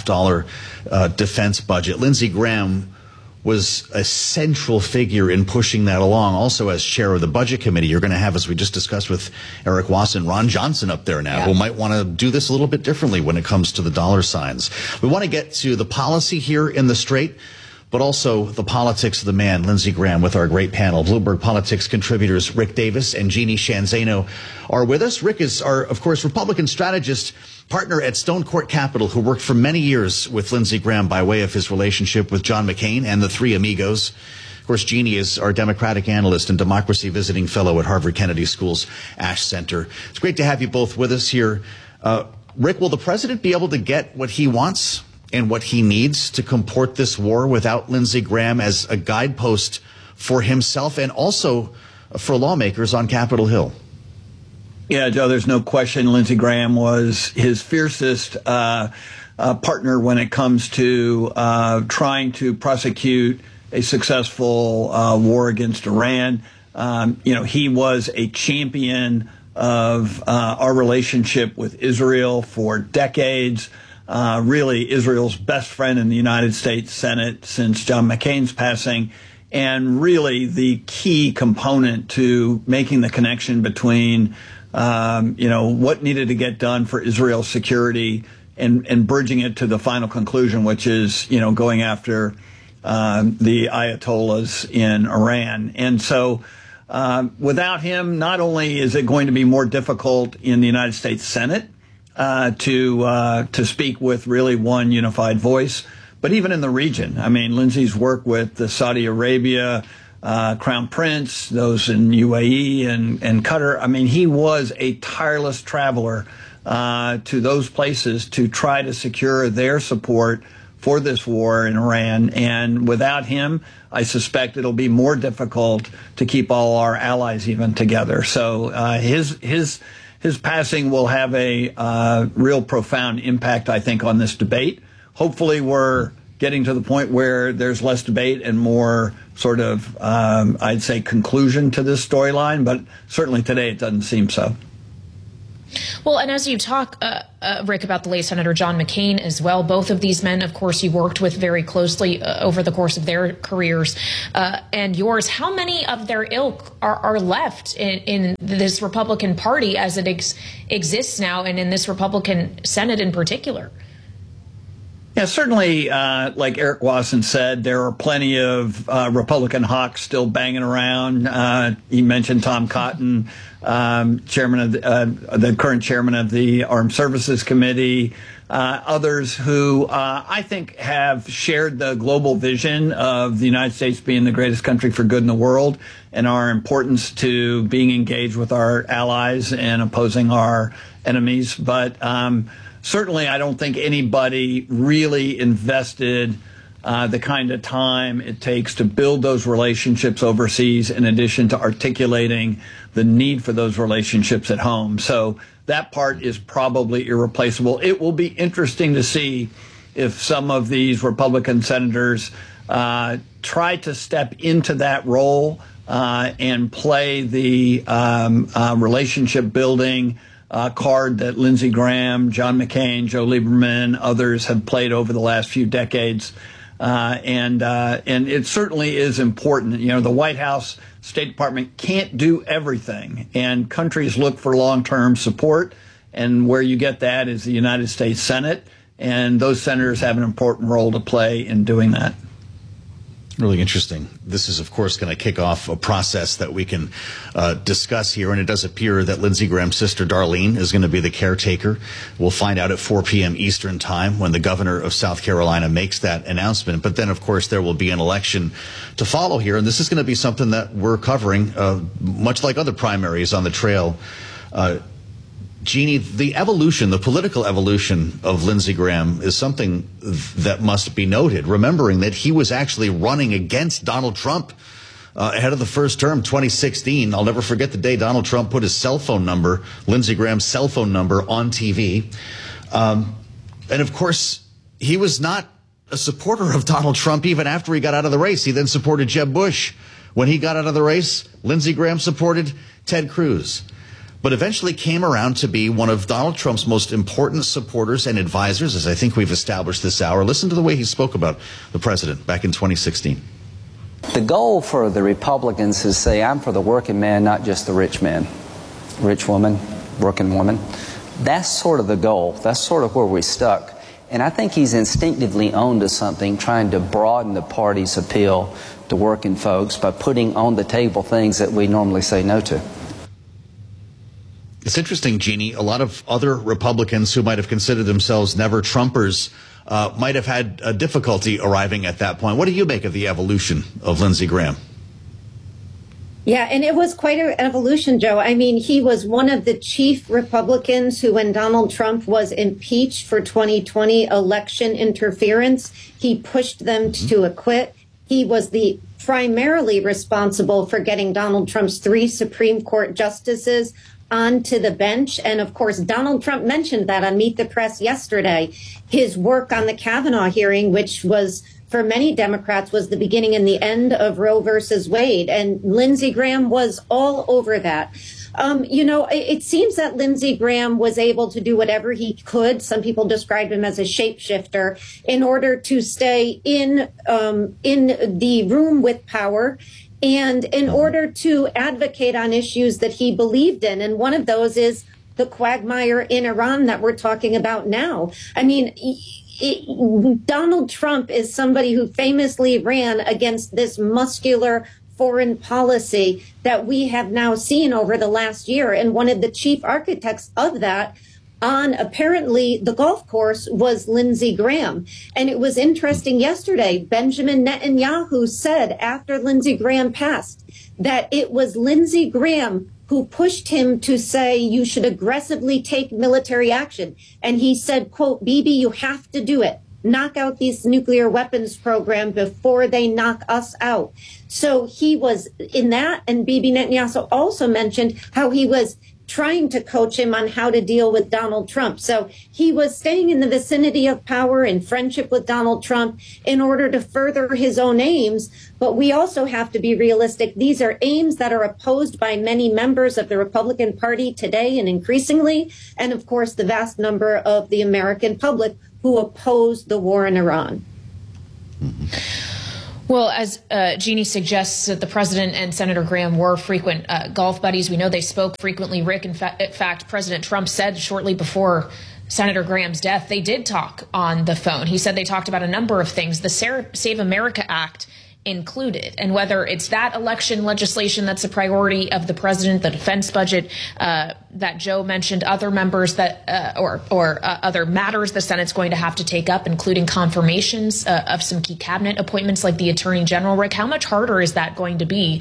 defense budget. Lindsey Graham was a central figure in pushing that along. Also, as chair of the Budget Committee, you're going to have, as we just discussed with Eric Wasson, Ron Johnson up there now, who might want to do this a little bit differently when it comes to the dollar signs. We want to get to the policy here in the Strait, but also the politics of the man, Lindsey Graham, with our great panel. Bloomberg Politics contributors Rick Davis and Jeannie Shanzano are with us. Rick is our, of course, Republican strategist, partner at Stone Court Capital, who worked for many years with Lindsey Graham by way of his relationship with John McCain and the Three Amigos. Of course, Jeannie is our Democratic analyst and democracy visiting fellow at Harvard Kennedy School's Ash Center. It's great to have you both with us here. Rick, will the president be able to get what he wants and what he needs to comport this war without Lindsey Graham as a guidepost for himself and also for lawmakers on Capitol Hill? Yeah, Joe, there's no question Lindsey Graham was his fiercest partner when it comes to trying to prosecute a successful war against Iran. He was a champion of our relationship with Israel for decades. Really Israel's best friend in the United States Senate since John McCain's passing, and really the key component to making the connection between, what needed to get done for Israel's security and bridging it to the final conclusion, which is, going after the Ayatollahs in Iran. And so without him, not only is it going to be more difficult in the United States Senate to speak with really one unified voice, but even in the region. I mean, Lindsey's work with the Saudi Arabia Crown Prince, those in UAE and Qatar. I mean, he was a tireless traveler to those places to try to secure their support for this war in Iran. And without him, I suspect it'll be more difficult to keep all our allies even together. So his passing will have a real profound impact, I think, on this debate. Hopefully we're getting to the point where there's less debate and more sort of, I'd say, conclusion to this storyline. But certainly today it doesn't seem so. Well, and as you talk, Rick, about the late Senator John McCain as well, both of these men, of course, you worked with very closely over the course of their careers and yours. How many of their ilk are left in this Republican Party as it exists now, and in this Republican Senate in particular? Yeah, certainly, like Eric Wasson said, there are plenty of Republican hawks still banging around. He mentioned Tom Cotton, chairman of the current chairman of the Armed Services Committee, others who I think have shared the global vision of the United States being the greatest country for good in the world and our importance to being engaged with our allies and opposing our enemies. But certainly, I don't think anybody really invested the kind of time it takes to build those relationships overseas, in addition to articulating the need for those relationships at home. So that part is probably irreplaceable. It will be interesting to see if some of these Republican senators try to step into that role and play the relationship building card that Lindsey Graham, John McCain, Joe Lieberman, others have played over the last few decades. And it certainly is important. The White House, State Department can't do everything, and countries look for long-term support. And where you get that is the United States Senate, and those senators have an important role to play in doing that. Really interesting. This is, of course, going to kick off a process that we can discuss here, and it does appear that Lindsey Graham's sister, Darlene, is going to be the caretaker. We'll find out at 4 p.m. Eastern time when the governor of South Carolina makes that announcement. But then, of course, there will be an election to follow here, and this is going to be something that we're covering, much like other primaries on the trail. Jeannie, the evolution, the political evolution of Lindsey Graham is something that must be noted, remembering that he was actually running against Donald Trump ahead of the first term, 2016. I'll never forget the day Donald Trump put his cell phone number, Lindsey Graham's cell phone number, on TV. And, of course, he was not a supporter of Donald Trump even after he got out of the race. He then supported Jeb Bush. When he got out of the race, Lindsey Graham supported Ted Cruz, but eventually came around to be one of Donald Trump's most important supporters and advisors, as I think we've established this hour. Listen to the way he spoke about the president back in 2016. The goal for the Republicans is to say, I'm for the working man, not just the rich man, rich woman, working woman. That's sort of the goal. That's sort of where we're stuck. And I think he's instinctively owned to something, trying to broaden the party's appeal to working folks by putting on the table things that we normally say no to. It's interesting, Jeannie. A lot of other Republicans who might have considered themselves never Trumpers might have had difficulty arriving at that point. What do you make of the evolution of Lindsey Graham? Yeah, and it was quite an evolution, Joe. I mean, he was one of the chief Republicans who, when Donald Trump was impeached for 2020 election interference, he pushed them to acquit. He was the primarily responsible for getting Donald Trump's 3 Supreme Court justices onto the bench. And of course, Donald Trump mentioned that on Meet the Press yesterday, his work on the Kavanaugh hearing, which was for many Democrats was the beginning and the end of Roe versus Wade. And Lindsey Graham was all over that. It seems that Lindsey Graham was able to do whatever he could. Some people described him as a shapeshifter in order to stay in the room with power and in order to advocate on issues that he believed in. And one of those is the quagmire in Iran that we're talking about now. I mean, Donald Trump is somebody who famously ran against this muscular foreign policy that we have now seen over the last year. And one of the chief architects of that on apparently the golf course was Lindsey Graham. And it was interesting yesterday, Benjamin Netanyahu said after Lindsey Graham passed that it was Lindsey Graham who pushed him to say you should aggressively take military action. And he said, quote, Bibi, you have to do it. Knock out this nuclear weapons program before they knock us out. So he was in that. And Bibi Netanyahu also mentioned how he was trying to coach him on how to deal with Donald Trump. So he was staying in the vicinity of power in friendship with Donald Trump in order to further his own aims. But we also have to be realistic. These are aims that are opposed by many members of the Republican Party today and increasingly. And of course, the vast number of the American public who oppose the war in Iran. Mm-hmm. Well, as Jeannie suggests, the president and Senator Graham were frequent golf buddies. We know they spoke frequently. Rick, in fact, President Trump said shortly before Senator Graham's death, they did talk on the phone. He said they talked about a number of things, the Save America Act included, and whether it's that election legislation that's a priority of the president, the defense budget that Joe mentioned, other members that or other matters the Senate's going to have to take up, including confirmations of some key cabinet appointments like the Attorney General. Rick, how much harder is that going to be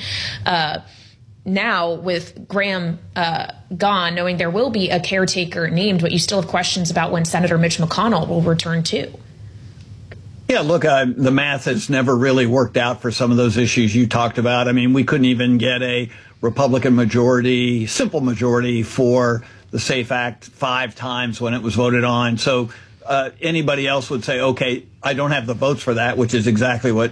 now with Graham gone, knowing there will be a caretaker named, but you still have questions about when Senator Mitch McConnell will return too? Yeah, look, the math has never really worked out for some of those issues you talked about. I mean, we couldn't even get a Republican majority, simple majority for the SAFE Act 5 times when it was voted on. So anybody else would say, okay, I don't have the votes for that, which is exactly what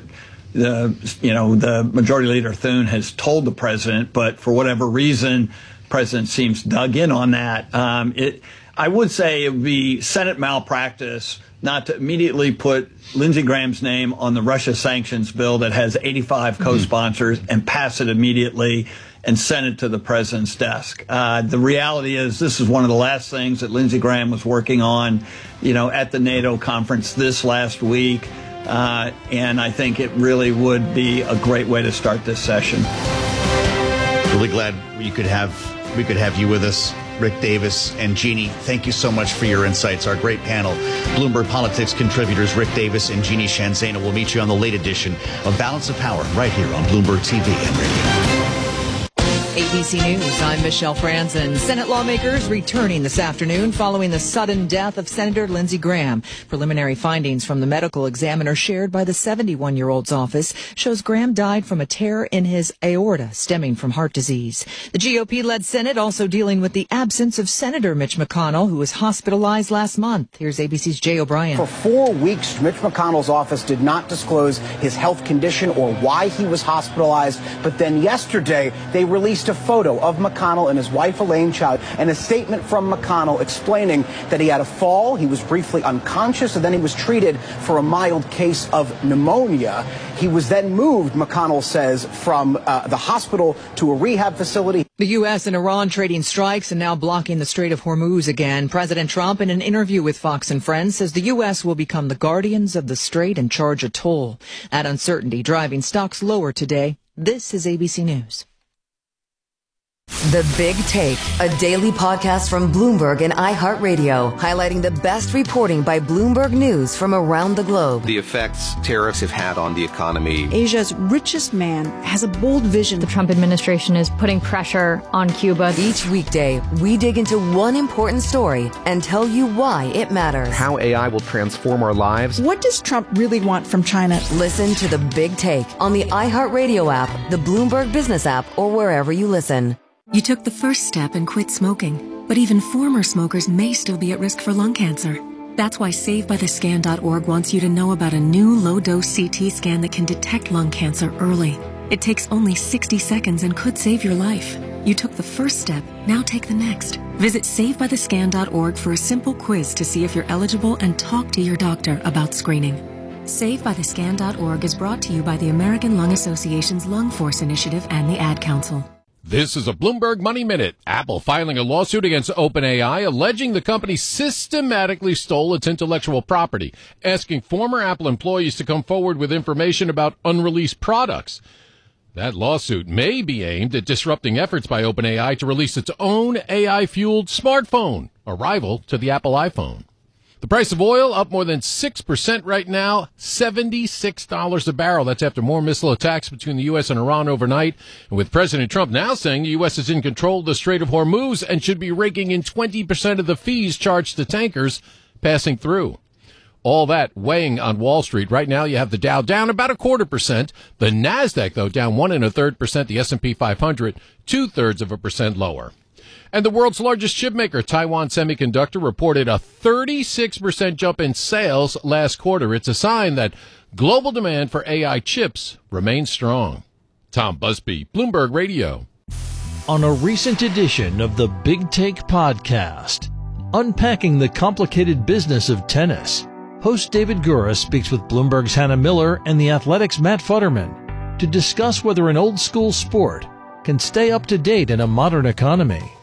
the Majority Leader Thune has told the president. But for whatever reason, the president seems dug in on that. I would say it would be Senate malpractice not to immediately put Lindsey Graham's name on the Russia sanctions bill that has 85 co-sponsors and pass it immediately and send it to the president's desk. The reality is this is one of the last things that Lindsey Graham was working on, at the NATO conference this last week. And I think it really would be a great way to start this session. Really glad we could have you with us, Rick Davis and Jeannie. Thank you so much for your insights. Our great panel, Bloomberg Politics contributors Rick Davis and Jeannie Sheehan Zaino. We'll meet you on the late edition of Balance of Power right here on Bloomberg TV and radio. ABC News, I'm Michelle Franzen. Senate lawmakers returning this afternoon following the sudden death of Senator Lindsey Graham. Preliminary findings from the medical examiner shared by the 71-year-old's office shows Graham died from a tear in his aorta stemming from heart disease. The GOP-led Senate also dealing with the absence of Senator Mitch McConnell, who was hospitalized last month. Here's ABC's Jay O'Brien. For 4 weeks, Mitch McConnell's office did not disclose his health condition or why he was hospitalized. But then yesterday, they released a photo of McConnell and his wife Elaine Chao and a statement from McConnell explaining that he had a fall, he was briefly unconscious, and then he was treated for a mild case of pneumonia. He was then moved, McConnell says, from the hospital to a rehab facility. The U.S. and Iran trading strikes and now blocking the Strait of Hormuz again. President Trump, in an interview with Fox and Friends, says the U.S. will become the guardians of the strait and charge a toll. That uncertainty driving stocks lower today. This is ABC News. The Big Take, a daily podcast from Bloomberg and iHeartRadio, highlighting the best reporting by Bloomberg News from around the globe. The effects tariffs have had on the economy. Asia's richest man has a bold vision. The Trump administration is putting pressure on Cuba. Each weekday, we dig into one important story and tell you why it matters. How AI will transform our lives. What does Trump really want from China? Listen to The Big Take on the iHeartRadio app, the Bloomberg Business app, or wherever you listen. You took the first step and quit smoking, but even former smokers may still be at risk for lung cancer. That's why SaveByTheScan.org wants you to know about a new low-dose CT scan that can detect lung cancer early. It takes only 60 seconds and could save your life. You took the first step, now take the next. Visit SaveByTheScan.org for a simple quiz to see if you're eligible and talk to your doctor about screening. SaveByTheScan.org is brought to you by the American Lung Association's Lung Force Initiative and the Ad Council. This is a Bloomberg Money Minute. Apple filing a lawsuit against OpenAI, alleging the company systematically stole its intellectual property, asking former Apple employees to come forward with information about unreleased products. That lawsuit may be aimed at disrupting efforts by OpenAI to release its own AI-fueled smartphone, a rival to the Apple iPhone. The price of oil up more than 6% right now, $76 a barrel. That's after more missile attacks between the U.S. and Iran overnight. And with President Trump now saying the U.S. is in control of the Strait of Hormuz and should be raking in 20% of the fees charged to tankers passing through. All that weighing on Wall Street. Right now you have the Dow down about 0.25%. The NASDAQ, though, down 1 1/3%. The S&P 500, 0.2% lower. And the world's largest chip maker, Taiwan Semiconductor, reported a 36% jump in sales last quarter. It's a sign that global demand for AI chips remains strong. Tom Busby, Bloomberg Radio. On a recent edition of the Big Take podcast, unpacking the complicated business of tennis, host David Gura speaks with Bloomberg's Hannah Miller and The Athletic's Matt Futterman to discuss whether an old-school sport can stay up to date in a modern economy.